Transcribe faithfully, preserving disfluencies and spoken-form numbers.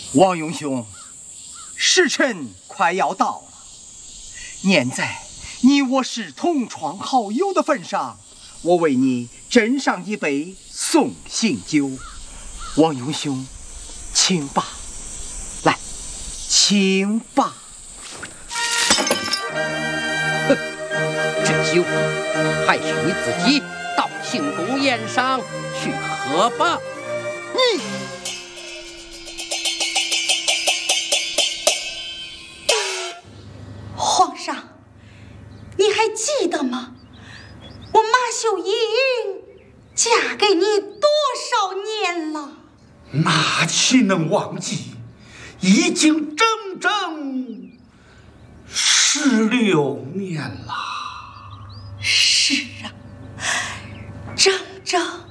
王永兄，时辰快要到了，念在你我是同窗好友的份上，我为你斟上一杯送行酒。王永兄，请吧，来，请吧。 哼，这酒还是你自己到庆功宴上去喝吧。你。 皇上，你还记得吗？我马秀英嫁给你多少年了？ 那岂能忘记？已经整整十六年了。 是啊，整整